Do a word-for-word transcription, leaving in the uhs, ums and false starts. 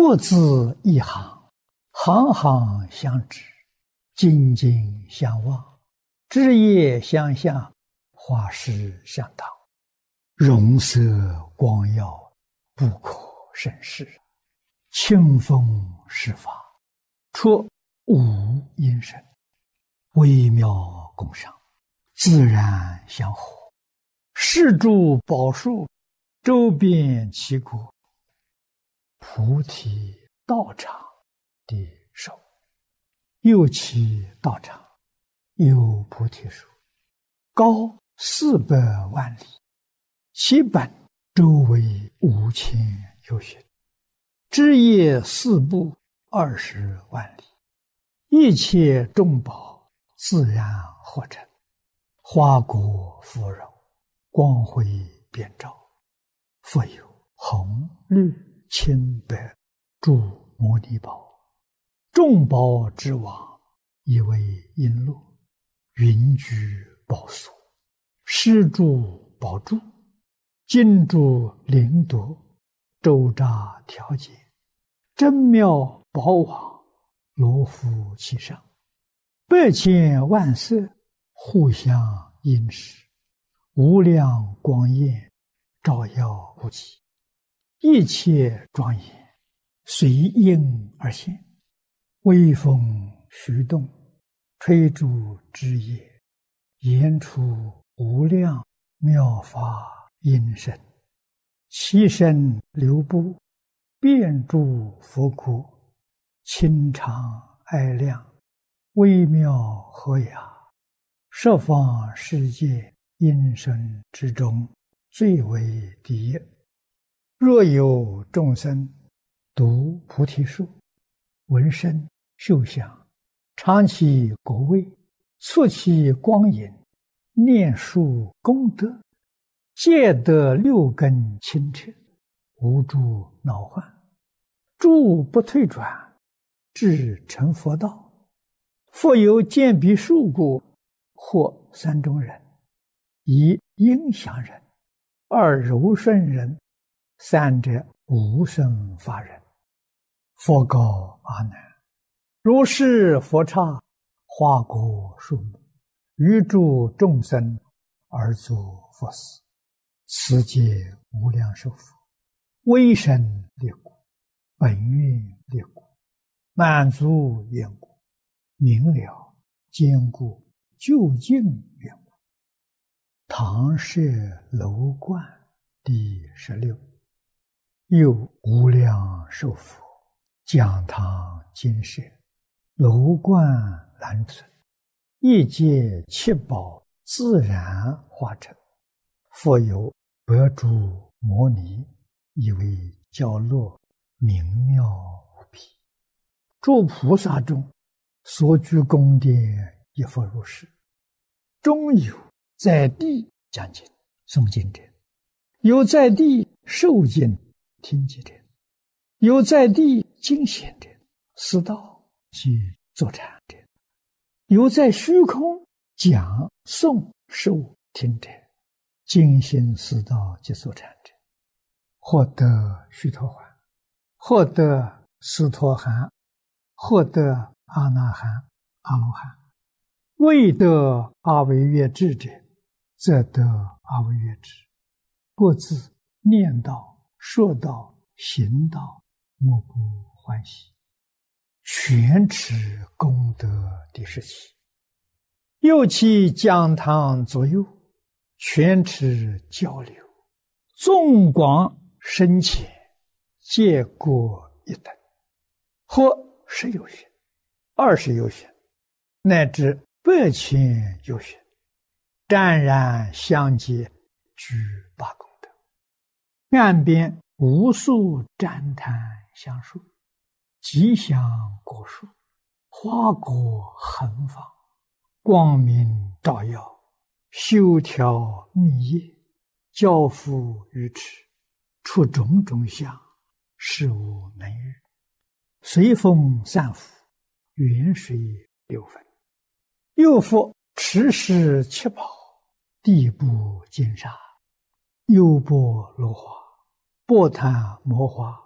各自一行，行行相知，紧紧相望，枝叶相向，花实相当，容色光耀，不可胜视。清风施法，出无因声，微妙共赏，自然相合。世诸宝树，周遍其国，菩提道场的手，右其道场有菩提树，高四百万里，其本周围五千由旬，枝叶四部二十万里，一切众宝自然合成，花果芙蓉，光辉遍照，复有红绿青白诸摩尼宝，众宝之王，以为璎珞，云居宝所，施诸宝柱，金珠灵夺，周匝调节，真妙宝网，罗浮其上，百千万色，互相映饰，无量光焰，照耀不极，一切庄严，随应而现，微风徐动，吹逐枝叶，言出无量妙法音声，其声流布，遍诸佛国，清长哀亮，微妙和雅，十方世界音声之中，最为第一。若有众生读菩提树，闻声嗅香，尝其果味，触其光影，念树功德，皆得六根清澈，无诸恼患，诸不退转，至成佛道。复有见彼树故，或三种人：一应祥人，二柔顺人，三者无生法人。佛告阿难：如是佛刹，花果树木，于诸众生而作佛事，此皆无量寿佛，威神力故，本愿力故，满足愿故，明了坚固究竟愿故。唐舍楼观第十六。又无量寿佛，讲堂金舍，楼观栏存，一界七宝自然化成，复有百诸摩尼，以为教落，明妙无比。诸菩萨中，所居宫殿亦复如是。中有在地讲经诵经者，有在地受经听经者，有在地经显者，思道及坐禅者，有在虚空讲诵受听者，精心思道及坐禅者，获得须陀洹，获得斯陀含，获得阿那含、阿罗汉。未得阿惟越致者，则得阿惟越致。各自念道、说道、行道，莫不欢喜，全持功德第十七。又其讲堂左右，全持交流，纵广深浅，皆各一等，或十有旬，二十有旬，乃至百千有旬，湛然相接，具八功德。岸边无数旃檀香树，吉祥果树，花果横放，光明照耀，修条密叶，交付于持，出种种相，事无能喻。随风散伏，远水流分。又复持世七宝，地部金沙，优波罗花，波檀摩花，